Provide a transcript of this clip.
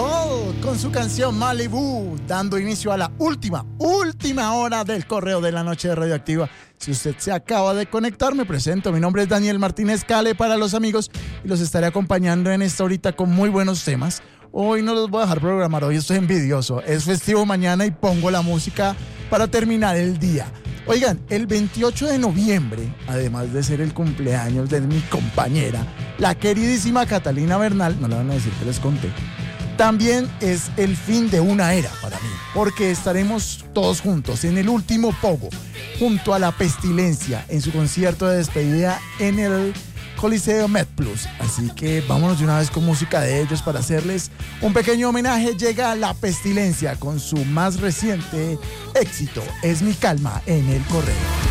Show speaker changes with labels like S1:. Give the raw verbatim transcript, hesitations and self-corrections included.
S1: Hall con su canción Malibu, dando inicio a la última, última hora del Correo de la Noche de Radioactiva. Si usted se acaba de conectar, me presento. Mi nombre es Daniel Martínez Cale para los amigos y los estaré acompañando en esta horita con muy buenos temas. Hoy no los voy a dejar programar, hoy estoy envidioso. Es festivo mañana y pongo la música para terminar el día. Oigan, el veintiocho de noviembre, además de ser el cumpleaños de mi compañera, la queridísima Catalina Bernal, no le van a decir que les conté, también es el fin de una era para mí, porque estaremos todos juntos en el último pogo, junto a La Pestilencia, en su concierto de despedida en el Coliseo MedPlus. Así que vámonos de una vez con música de ellos para hacerles un pequeño homenaje. Llega La Pestilencia con su más reciente éxito, Es mi calma en el correo.